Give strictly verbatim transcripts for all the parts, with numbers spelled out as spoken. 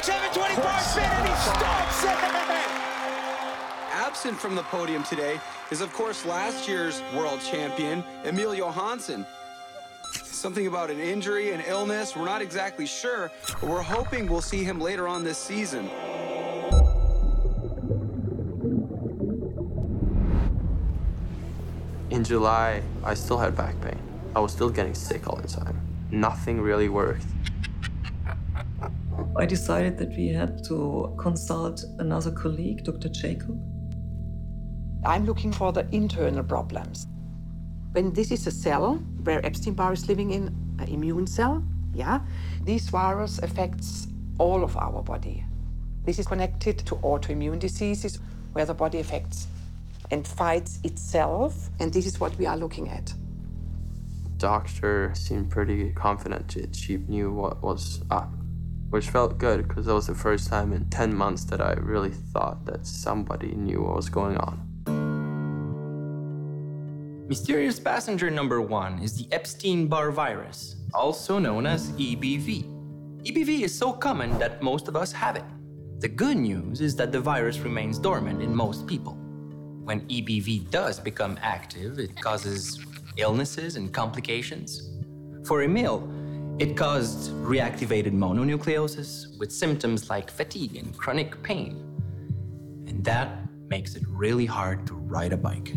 seven twenty bar spin, and he stops it! Absent from the podium today is, of course, last year's world champion, Emil Johansson. Something about an injury, an illness, we're not exactly sure, but we're hoping we'll see him later on this season. In July, I still had back pain. I was still getting sick all the time. Nothing really worked. I decided that we had to consult another colleague, Doctor Jacob. I'm looking for the internal problems. When this is a cell where Epstein-Barr is living in, an immune cell, yeah, this virus affects all of our body. This is connected to autoimmune diseases where the body affects and fights itself, and this is what we are looking at. Doctor seemed pretty confident that she knew what was up, which felt good because that was the first time in ten months that I really thought that somebody knew what was going on. Mysterious passenger number one is the Epstein-Barr virus, also known as E B V. E B V is so common that most of us have it. The good news is that the virus remains dormant in most people. When E B V does become active, it causes illnesses and complications. For Emil, it caused reactivated mononucleosis with symptoms like fatigue and chronic pain. And that makes it really hard to ride a bike.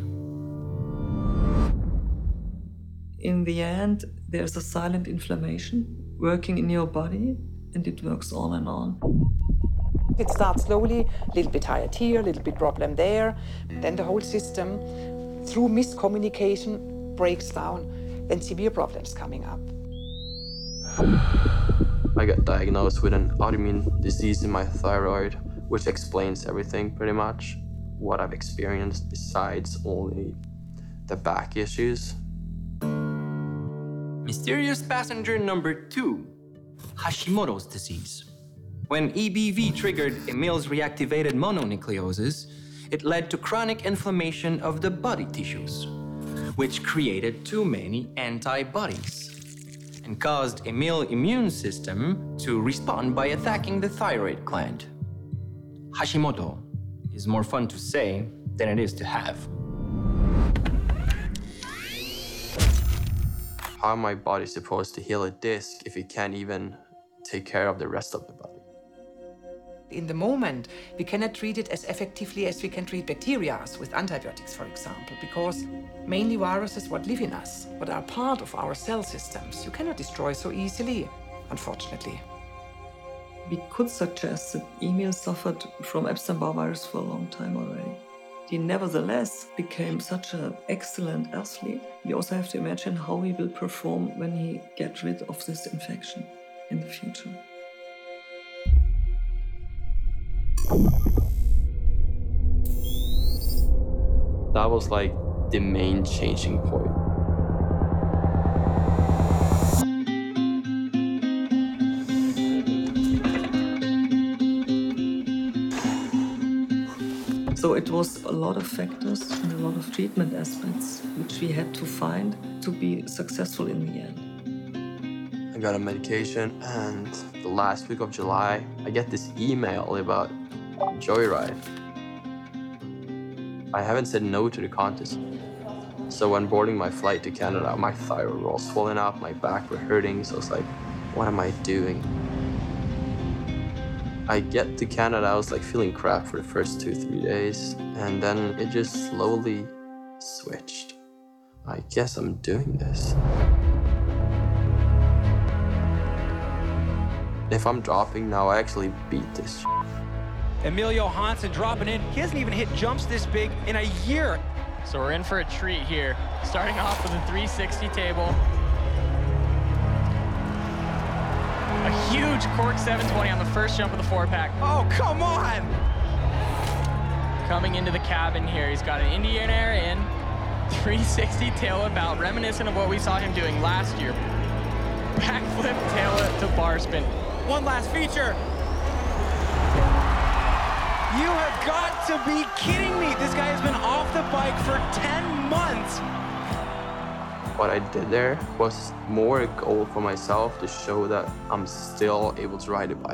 In the end, there's a silent inflammation working in your body, and it works on and on. It starts slowly, a little bit tired here, a little bit problem there. Then the whole system, through miscommunication, breaks down. Then severe problems coming up. I got diagnosed with an autoimmune disease in my thyroid, which explains everything pretty much. What I've experienced besides only the back issues. Mysterious passenger number two, Hashimoto's disease. When E B V triggered Emil's reactivated mononucleosis, it led to chronic inflammation of the body tissues, which created too many antibodies and caused Emil's immune system to respond by attacking the thyroid gland. Hashimoto is more fun to say than it is to have. How my body's supposed to heal a disc if it can't even take care of the rest of the body? In the moment, we cannot treat it as effectively as we can treat bacteria with antibiotics, for example, because mainly viruses what live in us, what are part of our cell systems, you cannot destroy so easily, unfortunately. We could suggest that Emil suffered from Epstein-Barr virus for a long time already. He nevertheless became such an excellent athlete. We also have to imagine how he will perform when he gets rid of this infection in the future. That was like the main changing point. So it was a lot of factors and a lot of treatment aspects which we had to find to be successful in the end. I got a medication, and the last week of July, I get this email about Joyride. I haven't said no to the contest. So when boarding my flight to Canada, my thyroid was all swollen up, my back were hurting, so I was like, what am I doing? I get to Canada, I was like feeling crap for the first two, three days, and then it just slowly switched. I guess I'm doing this. If I'm dropping now, I actually beat this shit. Emil Johansson dropping in. He hasn't even hit jumps this big in a year. So we're in for a treat here. Starting off with a three sixty table. A huge cork seven twenty on the first jump of the four pack. Oh, come on! Coming into the cabin here, he's got an Indian Air in, three sixty tail whip out, reminiscent of what we saw him doing last year. Backflip, tail whip to bar spin. One last feature. You have got to be kidding me. This guy has been off the bike for ten months. What I did there was more a goal for myself to show that I'm still able to ride a bike.